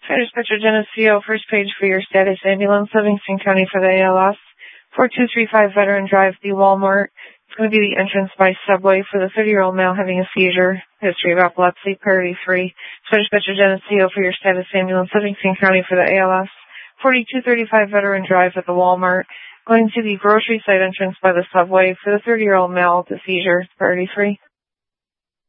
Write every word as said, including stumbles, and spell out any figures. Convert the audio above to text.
Fire Dispatcher Geneseo, first page for your status ambulance, Livingston County for the A L S. four two three five Veteran Drive, the Walmart. It's going to be the entrance by Subway for the thirty-year-old male having a seizure, history of epilepsy, priority three. Fire Dispatcher Geneseo for your status ambulance, Livingston County for the A L S. forty-two thirty-five Veteran Drive at the Walmart. Going to the grocery site entrance by the Subway for the thirty-year-old male with a seizure, priority three.